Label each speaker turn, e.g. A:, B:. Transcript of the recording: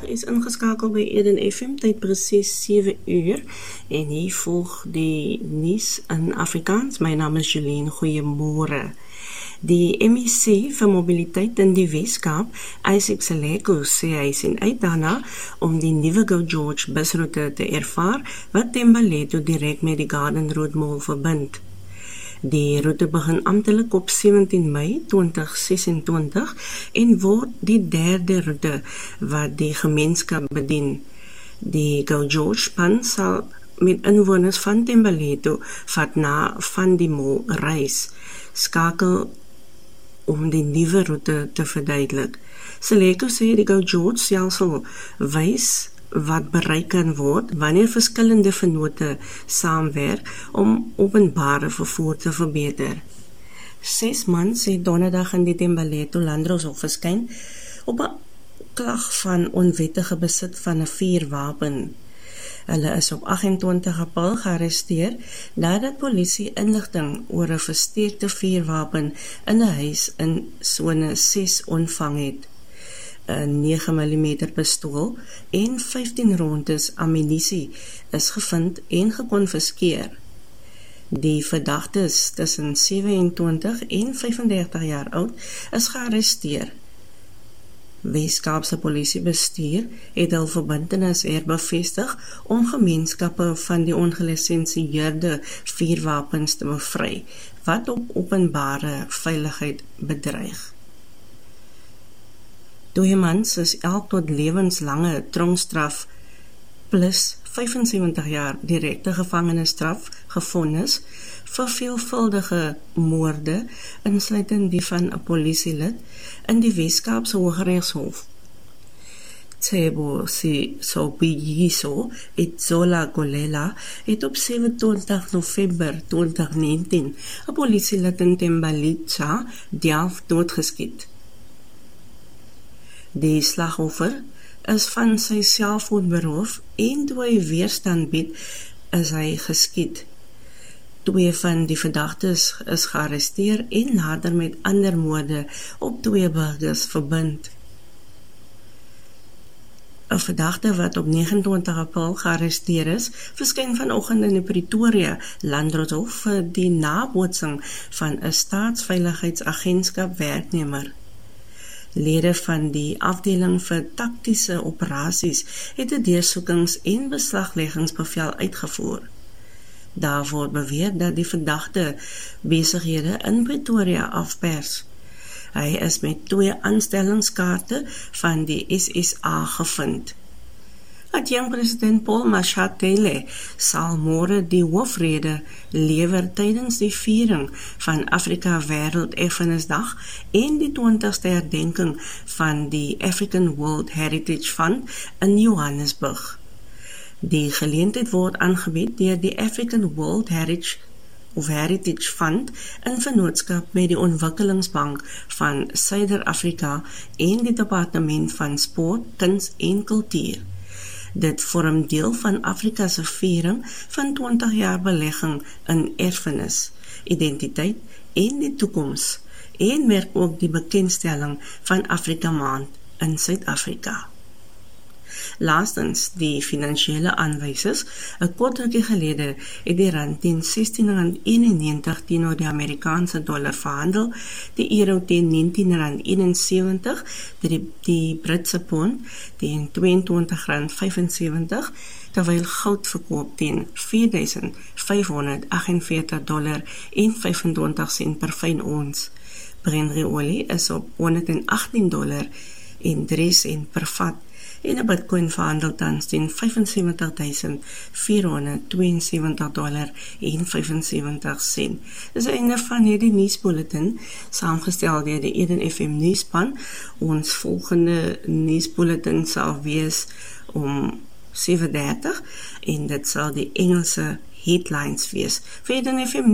A: is ingeskakel by Eden FM, tyd presies 7 uur, en hier volg die nuus in Afrikaans. My naam is Jolene, goeiemôre. Die MEC vir mobiliteit in die Weskaap, Isaac Seleko, sê hy sien uit daarna om die nuwe Go George busroute te ervaar, wat Thembalethu direk met die Garden Road Mall verbind. Die route begin amptelik op 17 Mei 2026 en word die derde route wat die gemeenskap bedien. Die Go George span sal met inwoners van Thembalethu vat na van die mall reis, skakel om die nuwe route te verduidelik. Seleko sê die Go George stelsel wys wat bereik kan word wanneer verskillende vennote saamwerk om openbare vervoer te verbeter. 6 mans het donderdag in die Thembalethu Landdroshof verskyn op 'n klag van onwettige besit van 'n vuurwapen. Hulle is op 28 April gearresteer nadat polisie inligting oor 'n versteekte vuurwapen in 'n huis in sone 6 ontvang het. 'n 9mm pistool en 15 rondes ammunisie is gevind en gekonfiskeer. Die verdagtes tussen 27 en 35 jaar oud is gearresteer. Weskaapse polisiebestuur het hul verbintenis bevestig om gemeenskappe van die ongelisensieerde vuurwapens te bevry, wat op openbare veiligheid bedreig. 2 mans is elk tot lewenslange tronkstraf plus 75 jaar direkte gevangenisstraf gevonnis vir veelvuldige moorde, insluitend die van 'n polisielid in die Weskaapse Hooggeregshof. Tsebo Sobiyiso Itzola Golela het op 27 November 2019 'n polisielid in Thembalethu Delft doodgeskiet. Die slagoffer is van sy selfoon beroof en toe hy weerstand bied, is hy geskiet. 2 van die verdagtes is gearresteer en later met ander moorde op 2 burgers verbind. 'n verdagte wat op 29 April gearresteer is, verskyn vanoggend in die Pretoria Landdroshof vir die nabootsing van 'n staatsveiligheidsagentskap werknemer. Lede van die afdeling vir taktiese operasies het 'n deursoekings- en beslagleggingsbevel uitgevoer. Daar word beweer dat die verdagte besighede in Pretoria afpers. Hy is met 2 aanstellingskaarte van die SSA gevind. Adjunkt-president Paul Mashatile sal môre die hoofrede lewer tydens die viering van Afrika Wêrelderfenisdag en die 20ste herdenking van die African World Heritage Fund in Johannesburg. Die geleentheid word aangebied deur die African World Heritage Fund in vennootskap met die Ontwikkelingsbank van Suider-Afrika en die Departement van Sport, Kuns en Kultuur. Dit vorm deel van Afrika se viering van 20 jaar belegging in erfenis, identiteit en die toekoms, en merk ook die bekendstelling van Afrika Maand in Suid-Afrika. Laastens, die finansiële aanwysers, 'n kort rukkie gelede het die rand teen R16.91 teenoor die Amerikaanse dollar verhandel, die euro teen R19.71, die Britse pond teen R22.75, terwyl goud verkoop teen $4,548.25 per fyn ons. Brandriolie is op $118.03 per vat, en 'n Bitcoin verhandel tans teen $75.472.75. Dis die einde van hierdie nuusbulletin, saamgestel deur die Eden FM nuusspan. Ons volgende nuusbulletin sal wees om 7:30 en dit sal die Engelse headlines wees. Vir Eden FM